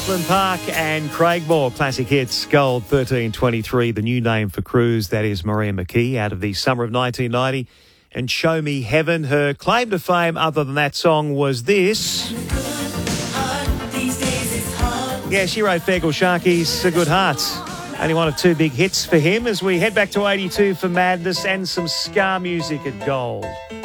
Southland Park and Craigmore classic hits. Gold 1323, the new name for Cruise. That is Maria McKee out of the summer of 1990. And Show Me Heaven. Her claim to fame, other than that song, was this. Yeah, she wrote Feargal Sharkey's A Good Heart. Only one of two big hits for him as we head back to 82 for Madness and some ska music at Gold.